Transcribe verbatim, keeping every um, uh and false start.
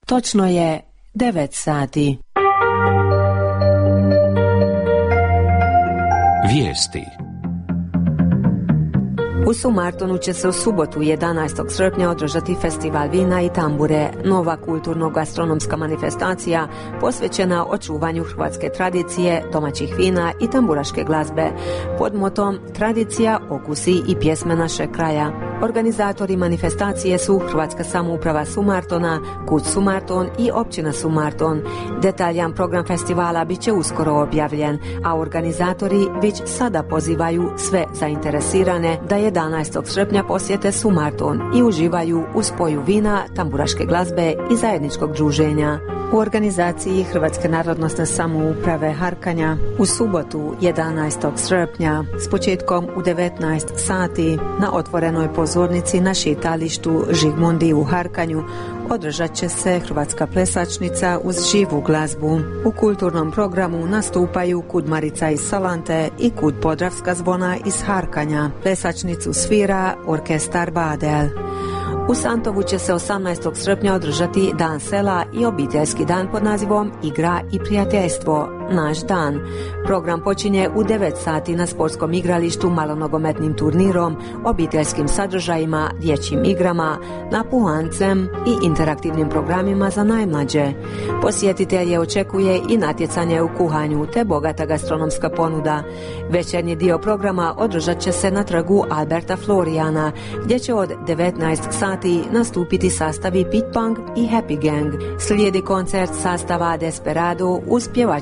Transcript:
Točno je devet sati. Vijesti. U Sumartonu će se u subotu jedanaestog srpnja održati festival vina i tambure, nova kulturno-gastronomska manifestacija posvećena očuvanju hrvatske tradicije, domaćih vina i tamburaške glazbe, pod motom Tradicija, okusi i pjesme našeg kraja. Organizatori manifestacije su Hrvatska samouprava Sumartona, Kud Sumarton i općina Sumarton. Detaljan program festivala bit će uskoro objavljen, a organizatori već sada pozivaju sve zainteresirane da jedanaestog srpnja posjete Sumarton i uživaju u spoju vina, tamburaške glazbe i zajedničkog druženja. U organizaciji Hrvatske narodnosne samouprave Harkanja u subotu jedanaestog srpnja s početkom u devetnaest sati na otvorenoj pozornici na šetalištu Žigmundi u Harkanju održat će se hrvatska plesačnica uz živu glazbu. U kulturnom programu nastupaju Kud Marica iz Salante i Kud Podravska zvona iz Harkanja. Plesačnicu svira orkestar Badel. U Santovu će se osamnaestog srpnja održati Dan sela i obiteljski dan pod nazivom Igra i prijateljstvo, naš dan. Program počinje u devet sati na sportskom igralištu malonogometnim turnirom, obiteljskim sadržajima, dječjim igrama, napuhancem i interaktivnim programima za najmlađe. Posjetitelje očekuje i natjecanje u kuhanju te bogata gastronomska ponuda. Večernji dio programa održat će se na trgu Alberta Florijana, gdje će od devetnaest sati nastupiti sastavi Pit Punk i Happy Gang. Slijedi koncert sastava Desperado uz pjevač